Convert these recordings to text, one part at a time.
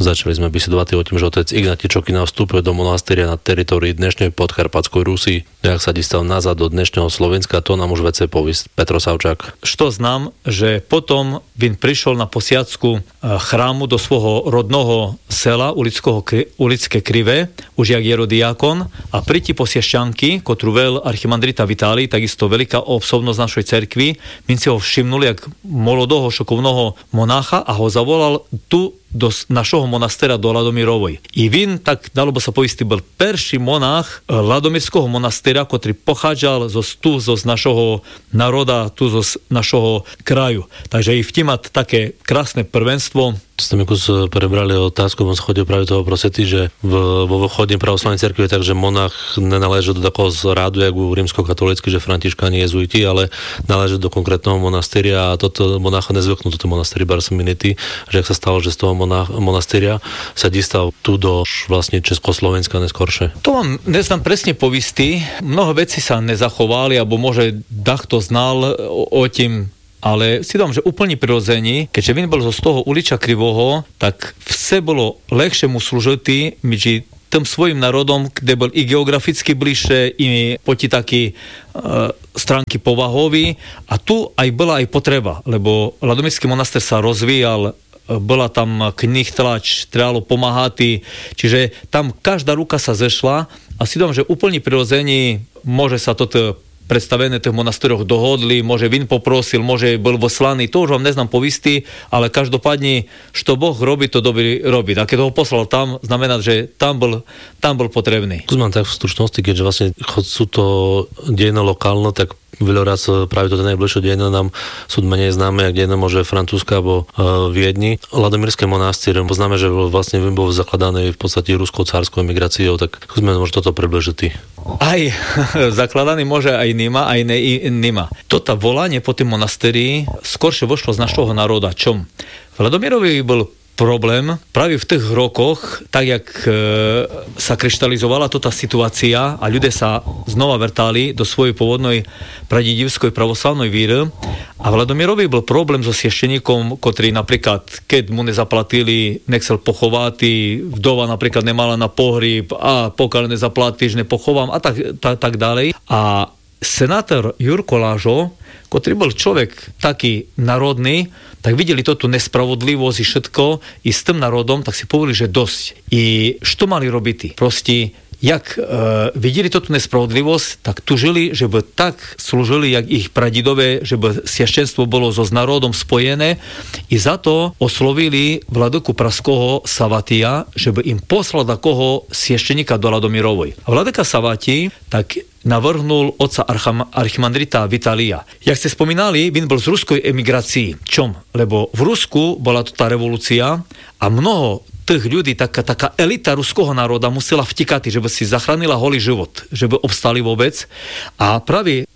Začali sme bisedovať o tým, že otec Ignatí Čokina vstúpil do monastéria na teritórii dnešnej podkarpatskej Rusy, jak sa distal nazad do dnešného Slovenska, to nám už vece povísť Petro Savčák. Što znam, že potom він prišiel na posiadsku chrámu do svojho rodného sela Ulické Krivé, už jak jerodiakon, a pri ti posiešťanky, ktorú vel archimandrita Vitálij, takisto veľká osobnosť našej cerkvi, min si ho všimnul jak molodého šokovného monácha a ho zavolal tu do našeho monastera do Ladomírovej. I він, tak dalo by sa poistiť, bol perší monách Ladomírského monastera, ktorý pochádzal z našeho národa, tu z našeho kraju. Takže i v tím mať také krásne prvenstvo. Ste mi kus prebrali otázku v schode práve toho prosety, že vo východnej pravoslavnej cerkvi je tak, že monach nenáleží do takého rádu, jak u rímskokatolícky, že františkáni jezuiti, ale náleží do konkrétneho monastéria a toto monácha nezvyknú, toto monastéri Barsaminity, že ak sa stalo, že z toho monastéria sa distal tu do vlastne Československa neskoršie. To vám neznám presne povisty. Mnoho vecí sa nezachovali, alebo môže dachto znal o tým, ale si dám, že úplne prirodzení, keďže він bol z toho Uliča Krivého, tak vse bolo ľahšie mu slúžiť medzi tým svojim národom, kde bol i geograficky bližšie, i poti taký stránky povahový. A tu aj bola aj potreba, lebo Ladomírsky monaster sa rozvíjal, bola tam knih tlač, trebalo pomáhať, čiže tam každá ruka sa zešla a si dám, že úplne prirodzení môže sa toto predstavené tých monastéroch dohodli, môže він poprosil, môže bol voslaný, to už vám neznám povisty, ale každopádne, što Boh robí, to dobrý robí. A keď ho poslal tam, znamená, že tam bol potrebný. Tu mám tak v stručnosti, keďže vlastne sú to dejno lokálne, tak veľa raz práve to najbližšie dejno nám sú menej známe, ak dejno môže Francúzska alebo Viedni. Ladomírske monastíry, poznáme, že vlastne bol zakladaný v podstate ruskou cárskou emigráciou, tak skúsme možno toto približiť. Aj zakladaný môže aj nima, aj nima. Toto volanie po tým monastérii skoršie vošlo z našho národa. Čom? V Ladomírovi bol problém práve v tých rokoch, tak jak sa kryštalizovala tota situácia a ľudia sa znova vrtali do svojej pôvodnej pradedivskej pravoslavnej víry a v Ladomírovi bol problém so svešteníkom, ktorý napríklad, keď mu nezaplatili, nechcel pochovať, vdova napríklad nemala na pohrib a pokiaľ nezaplatíš, nepochovám a tak ďalej. A senátor Jurko Lážo, ktorý bol človek taký národný, tak videli tú nespravodlivosť i všetko i s tým národom, tak si povedali, že dosť. I što mali robiť? Proste, jak videli tú nespravodlivosť, tak tužili, že by tak slúžili, jak ich pradidové, že by sveštenstvo bolo so s národom spojené i za to oslovili vladyku pražského Savatia, že by im poslal takého svešteníka do Ladomírovej. A vladyka Savatij tak navrhnul otca archimandrita Vitalija. Jak ste spomínali, він bol z ruskej emigrácii. Čom? Lebo v Rusku bola to tá revolúcia a mnoho tých ľudí, taká elita ruského národa musela vtikať, že by si zachránila holý život, že by obstali vôbec. A práve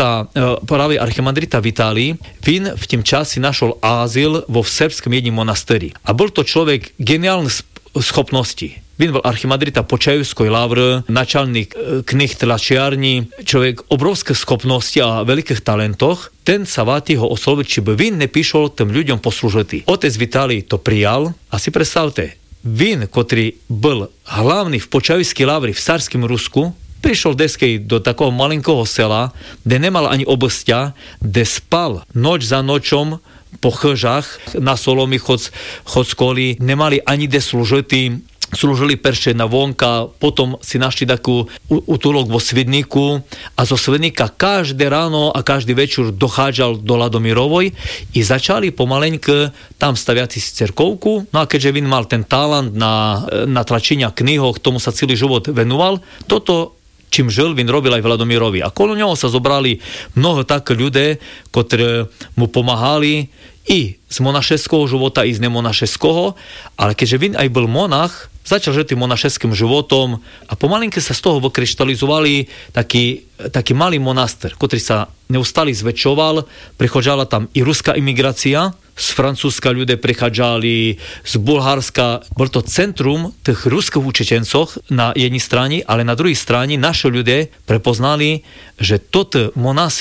archimandrita Vitalij, він v tým časi našol azyl vo srbskom jedním monastéri. A bol to človek geniálny schopnosti. Він bol archimandrita Počajevskoj lavry, načalník knih tlačiarní, človek obrovské schopnosti a veľkých talentoch. Ten Savatij ho oslovil, či by він nepíšol tým ľuďom poslúžiť. Otec Vitalij to prijal a si predstavte, він, ktorý bol hlavný v Počajevskej lavry v carskom Rusku, prišiel deskej do takého malinkého sela, kde nemal ani obstia, kde spal noč za nočom po chžách, na solomi chod skoli, nemali ani kde slúžili perše na vonka, potom si našli takú utulok vo Svidníku a zo Svidníka každé ráno a každý večer dochádzal do Ladomírovej i začali pomaleňke tam staviať si cerkovku. No a keďže він mal ten talent na tlačenia knihok, tomu sa celý život venoval, toto čím žil, він robil aj v Ladomírovi. A kolo neho sa zobrali mnoho tak ľudé, ktorí mu pomáhali i z monašeského života, i z nemonašeského, ale keďže він aj bol monach, začal žiť tým monašeským životom a pomalinke sa z toho vykryštalizovali taký malý monaster, ktorý sa neustále zväčšoval. Prichádzala tam i ruská imigrácia, z Francúzska ľudia prichádzali, z Bulharska. Bol to centrum tých ruských učitencov na jednej strane, ale na druhej strane naši ľudia prepoznali, že toto monasi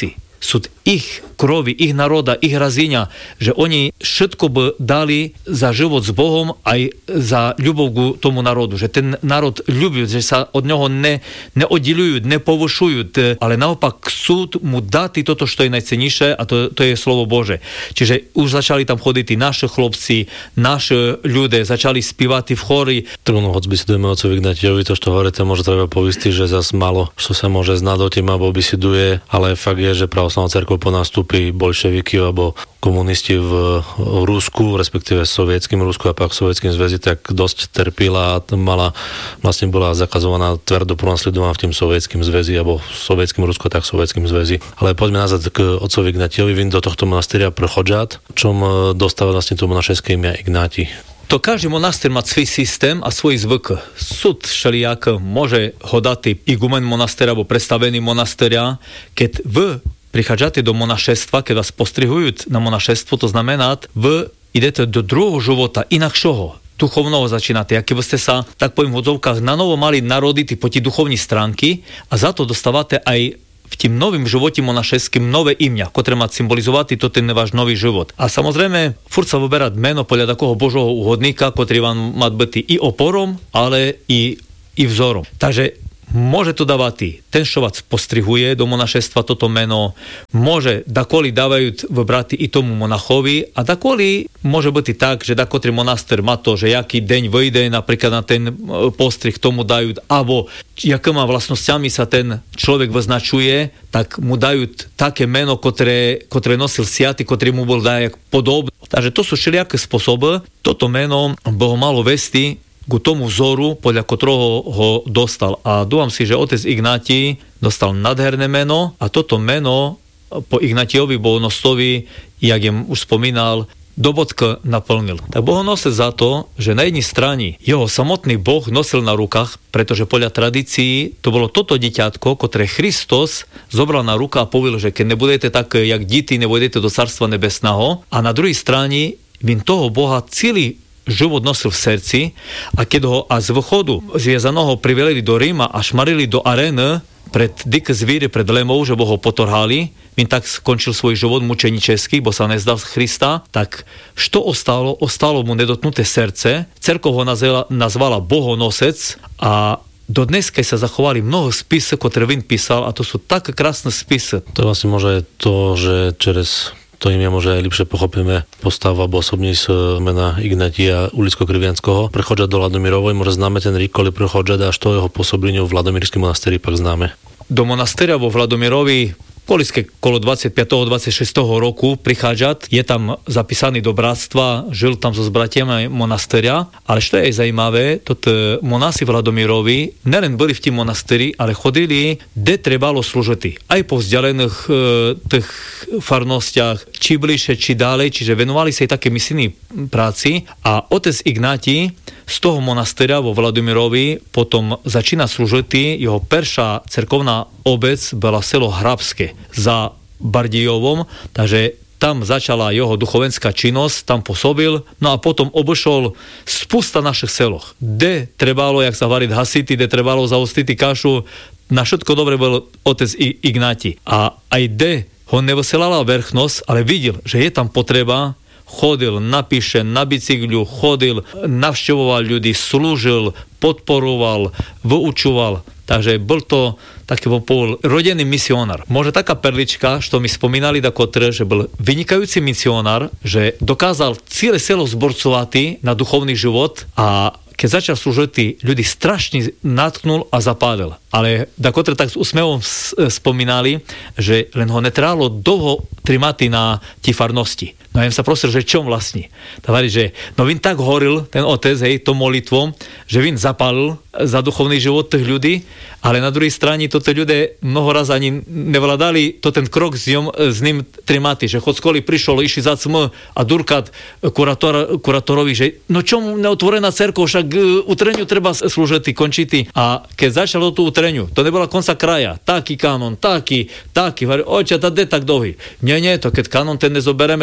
sú ich krovi, ich národa, ich razíňa, že oni všetko by dali za život s Bohom aj za ľubov k tomu národu, že ten národ ľubujú, že sa od neho neoddelujú, nepovušujú, ale naopak chcú mu dať toto, čo je najcenejšie, a to je slovo Bože. Čiže už začali tam chodiť i naši chlopci, naši ľudia, začali spívať v chóri. Trúno, hoď bisidujeme otcovi Ignatiovi, to, čo hovoríte, môže treba povistiť, že zas málo, čo sa môže znať o tým, alebo bisiduje, ale fakt je, že pravoslavná cirkev po nástupí bolševiky alebo komunisti v Rusku, respektíve v sovietskim Rusku a pak v Sovietskim zväze, tak dosť trpila a vlastne bola zakazovaná tvrdo pronasledovaná v tým Sovietskim zväze, alebo v Sovietskim Rusku, tak v Sovietskim zväze. Ale poďme nazad k otcovi Ignatiovi, vin do tohto monasteria prechodžat, čom dostáva vlastne to monašeské imя Ignáti. To každý monastér má svoj systém a svoj zvyk. Súd všelijak môže ho dať igumen monastéra alebo predstavený monastéria, keď vy prichádzate do monašestva, keď vás postrihujú na monašestvo, to znamená, vy idete do druhého života, inakšoho, duchovného začínate. A keby ste sa, tak poviem v odzovkách, na novo mali narodiť po tí duchovní stránky a za to dostávate aj v tým novým živote monašeským nové imя, ktoré má symbolizovať to ten váš nový život. A samozrejme, furt sa vyberať meno podľa takého Božieho úhodníka, ktorý vám má byť i oporom, ale i vzorom. Takže môže to dávať ten, čo vás postrihuje do monašestva toto meno, môže dakoli dávajú vybrať i tomu monachovi a dakoli môže byť i tak, že dakotri monastér má to, že jaký deň vyjde napríklad na ten postrih tomu dajú, alebo jakýma vlastnosťami sa ten človek vyznačuje, tak mu dajú také meno, ktoré nosil siaty, ktorý mu bol dajak podobný. Takže to sú všelijaké spôsoby. Toto meno Boh malo vesti ku tomu vzoru, podľa ktorého ho dostal. A dúfam si, že otec Ignáti dostal nádherné meno a toto meno po Ignatiovi Bohonostovi, jak jem už spomínal, do bodka naplnil. Tak Boh nosil za to, že na jednej strane jeho samotný Boh nosil na rukách, pretože podľa tradícií to bolo toto dieťatko, ktoré Kristus zobral na ruka a povedal, že keď nebudete tak, jak deti, nebudete do Carstva nebesného. A na druhej strane vin toho Boha celý život nosil v srdci a keď ho a z vchodu zviazaného privelili do Ríma a šmarili do arény pred diké zvíry, pred lemou, že ho potorhali, він tak skončil svoj život mučeničeský, bo sa nezdal z Krista, tak što ostalo? Ostalo mu nedotknuté srdce. Cerkev ho nazvala Bohonosec a do dnes, keď sa zachovali mnoho spisov, ktoré він písal, a to sú tak krásne spisy. To vlastne môže to, že čerez to imя може ліпше pochopíme postavu alebo osobність mena Ignátia Ulicko-Krivianského. Prechodžať do Ladomírovej, môže známe ten rік, коли prechodžať až to jeho pôsobeniu v Ladomírskom monasteri pak známe. Do monastéria vo Vladimírovi kolo 25-26 roku prichádzať, je tam zapísaný do bratstva, žil tam so zbratiami monastéria, ale čo je zajímavé, toto monasi v Ladomírovi nelen boli v tým monastéri, ale chodili, kde trebalo slúžiť. Aj po vzdialených tých farnostiach, či bližšie, či ďalej, čiže venovali sa aj také misijnej práci a otec Ignáti z toho monastéria vo Vladimírovi potom začína slúžiť, jeho perša cerkovná obec bola selo Hrabské za Bardijovom, takže tam začala jeho duchovenská činnosť, tam pôsobil, no a potom obišol spústa našich seloch. Kde trebalo, jak sa variť hasity, kde trebalo zaostiť kašu, na všetko dobre bol otec Ignáti. A aj kde ho nevyselala vrchnosť, ale videl, že je tam potreba, chodil na píše, na bicykľu, chodil, navštevoval ľudí, slúžil, podporoval, vyučoval. Takže bol to taký rodený misionár. Môže taká perlička, čo mi spomínali takotre, že bol vynikajúci misionár, že dokázal celé selo zborcovať na duchovný život a keď začal slúžiť, ľudí strašne natknul a zapálil. Ale takotre tak s úsmevom spomínali, že len ho netrvalo dlho trimati na tí farnosti. No ja sa prosil, že čom vlastní. Tavali, že no vin tak horil, ten otec, hej, to molitvom, že vin zapálil za duchovný život tých ľudí, ale na druhej strane toto ľudia mnoho raz ani nevládali to ten krok s ním trimati, že chod skoli prišlo, išli za cm a durkat kurátorovi, že no čom neotvorená cerkev, však utreniu treba slúžiť, končiť. A keď začalo tú utreniu, to nebola konca kraja, taký kanon, taký, hovorí, oča, tá de tak dlhý. Nie, to keď kanon ten nezobereme, to má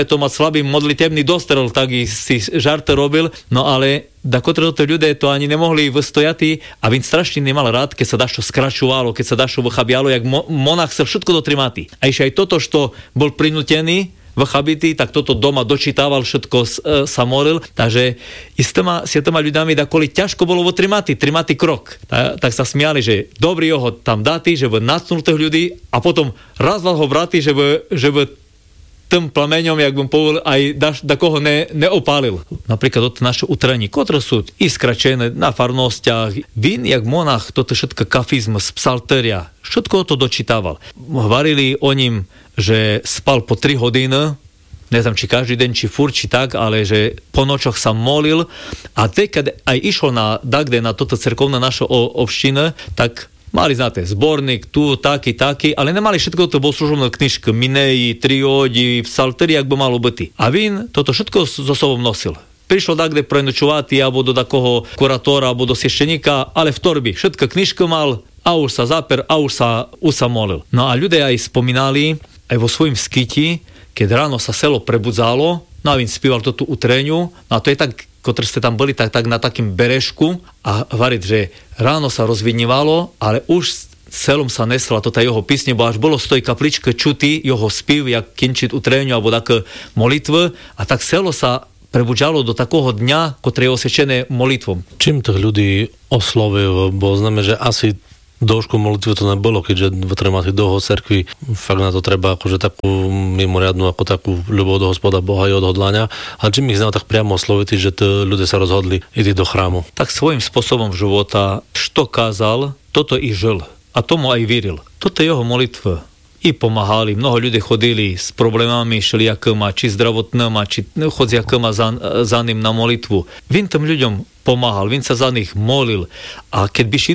slabý modlitebný dostrel, tak si žart robil, no ale dakotre to ľudia to ani nemohli vystojati a він strašne nemal rád, keď sa dašto skračovalo, keď sa dašto vychabialo, jak monach chcel všetko dotrimati. A ešte aj toto, što bol prinútený vchabitý, tak toto doma dočítával, všetko sa molil, takže i s tými ľuďami dakoli ťažko bolo trimati krok. Tak sa smiali, že dobrý ho tam dáti, že by nacnul tých ľudí a potom raz ho vráti, že by tým plameňom, jak bym povedal, aj da koho neopálil. Napríklad od našho utrení, ktoré sú i skračené na farnostiach. Vín, jak monach, toto všetko kafizm z psalteria, všetko to dočítával. Hovorili o ním, že spal po 3 hodiny, neviem, či každý deň, či furt, či tak, ale že po nočoch sa molil a keď aj išol na toto cerkovné naše obštine, tak mali, znáte, zborník, tu, taký, ale nemali všetko, to bol služobná knižka, mineji, triódi, psaltery, jak by malo byť. A vín toto všetko so sobou nosil. Prišiel takde prenočovať, alebo do takého kurátora, alebo do svešteníka, ale v torbi. Všetko knižka mal, a už sa zaper, a už sa molil. No a ľudia aj spomínali, aj vo svojim skyti, keď ráno sa selo prebudzalo, no a vín spíval to tú utreňu, no a to je tak, ktorí ste tam boli, tak na takým berešku a hovoriť, že ráno sa rozvidnívalo, ale už celom sa nesla toto jeho písne, bo až bolo z tej kapličke čutý jeho spív, jak kinčiť utreňu alebo také molitve a tak selo sa prebudzalo do takého dňa, ktoré je osvedčené molitvom. Čím tých ľudí oslovil, bo známe, že asi dĺžku molitvy to nebolo, keďže v tremáty doho cerkvi fakt na to treba akože takú mimoriadnu, ako takú ľubov do Hospoda Boha i odhodlania. A čím ich znal tak priamo osloviť, že ľudia sa rozhodli ísť do chrámu? Tak svojím spôsobom života, čo kázal, toto i žil. A tomu aj víril. Toto je jeho molitva. I pomáhali. Mnoho ľudí chodili s problémami šeliakama, či zdravotnými, či chodziakama za ním na molitvu. Vin tým ľuďom pomáhal, vin sa za nich molil. A keď by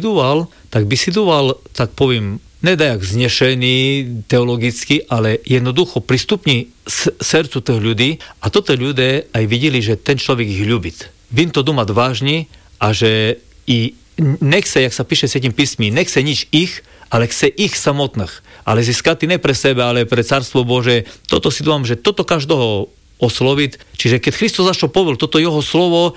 si duval, tak poviem, nedajak znešený teologicky, ale jednoducho pristupni srdcu tých ľudí a toto ľudia aj videli, že ten človek ich ľubí. Vin to doma vážne a že i nechce, jak sa píše v Svätým písmi, nechce nič ich, ale chce ich samotných. Ale získať ne pre sebe, ale pre Carstvo Bože. Toto si dúfam, že toto každého osloviť. Čiže keď Kristus začal povedal, toto jeho slovo,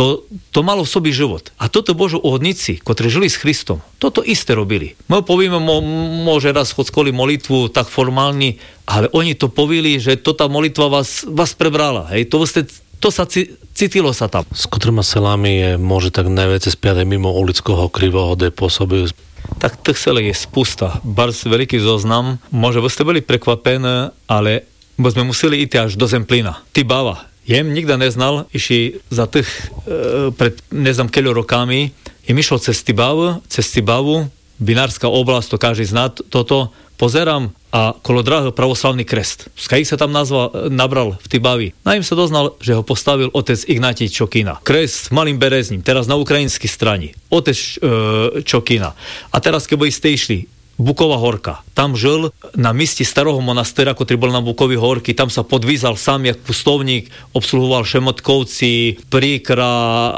to malo v sobi život. A toto Boží uhodníci, ktorí žili s Kristom, toto isté robili. My povieme, môže raz chodskoli molitvu tak formálne, ale oni to povili, že tá molitva vás prebrala. Hej? To sa cítilo sa tam. S ktorýma selami je môže tak najviac spiať mimo ulického krivoho, kde pôsobil? Tak tých selek je spústa. Bardzo veľký zoznam. Môže by ste boli prekvapené, ale by sme museli ísť až do Zemplína. Tibava. Jem nikda neznal, iši za tých pred neznam keľo rokami, jem išiel cez Tibavu, Binárska oblasť, to každý zná toto, pozerám a kolo dráhy pravoslavný krest. Skaj sa tam nabral v Tibavi. Na im sa doznal, že ho postavil otec Ignatij Čokina. Krest malým berezním, teraz na ukrajinskej strane. Otec Čokina. A teraz, keby ste išli Buková horka. Tam žil na míste starého monastera, ktorý bol na Bukovej horky. Tam sa podvízal sám, jak pustovník, obsluhoval Šemotkovci, Príkra,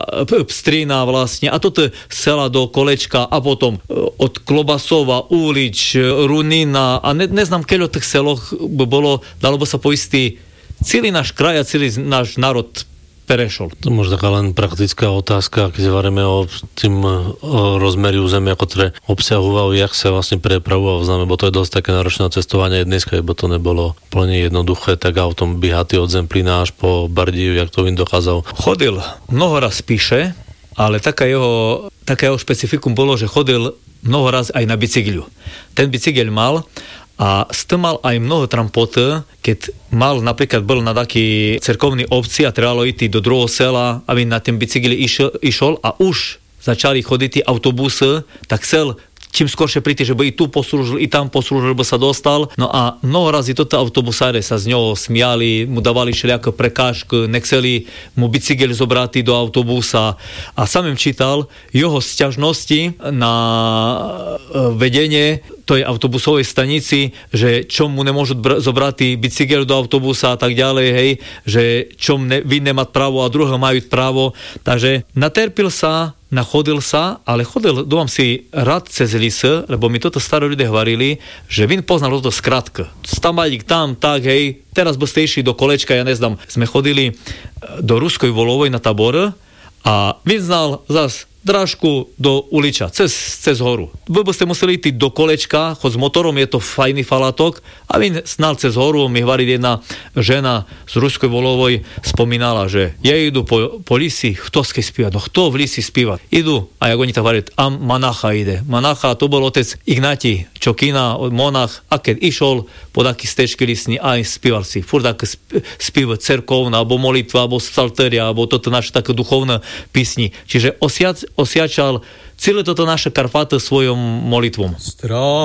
Pstrina vlastne. A toto sela do kolečka a potom od Klobasova, Ulič, Runina a neznám, keľo tých seloch by bolo, dalo by sa poistý celý náš kraj a celý náš národ prešol. To možno taká len praktická otázka, keď hovoríme o tým rozmeri územia, ktoré obsahoval, jak sa vlastne prepravoval, známe, bo to je dosť také náročné cestovanie dneska, bo to nebolo plne jednoduché, tak autom biehatý od Zemplína až po Bardiu, jak to vím dochádzal. Chodil, mnoho raz píše, ale také jeho špecifikum bolo, že chodil mnoho raz aj na bicyklu. Ten bicykel mal a s tým mal aj mnoho trampoty, keď mal, napríklad bol na taký cerkovný obci a trebalo ísť do druhého sela, aby na ten bicykli išol a už začali chodiť autobusy, tak chcel čím skôršie príti, že by i tu poslúžil, i tam poslúžil, by sa dostal. No a mnoho razy toto autobusáre sa z ňoho smiali, mu dávali všelijaké prekážky, nechceli mu bicykel zobrať do autobusa. A samým čítal jeho sťažnosti na vedenie tej autobusovej stanici, že čom mu nemôžu zobrať bicykel do autobusa a tak ďalej, hej, že čom vy nemať právo a druhé majú právo. Takže naterpil sa nachodil sa, ale chodil, dúfam si, rád cez lis, lebo mi toto staré ľudia hovorili, že vin poznal to skratko. Stamajík tam, tak, hej, teraz by ste išli do kolečka, ja neznám, sme chodili do Ruskoj Volovoj na tábor a vin znal zas drážku do uliča, cez horu. Vy by ste museli ísť do kolečka, chod s motorom, je to fajný falatok, a vy snal cez horu, mi hovorí jedna žena z Ruskoj Volovoj, spomínala, že ja idú po lisi, kto ske spívať, no kto v lisi spívať? Idú, a jak oni to hovorí, a Manacha ide. Manacha, to bol otec Ignati Čokina, monach, a keď išol po taký stečky lisní, aj spíval si, furt tak spív cerkovná, alebo molitva, alebo psalteria, alebo toto naše také duchovné písni. Čiže osjačal celé toto naše Karpaty svojom molitvom.